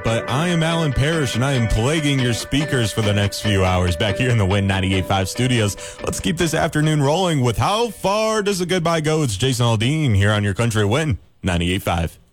but I am Alan Parrish, and I am plaguing your speakers for the next few hours back here in the Win 98.5 studios. Let's keep this afternoon rolling with How Far Does a Goodbye Go? It's Jason Aldean here on your Country Win 98.5.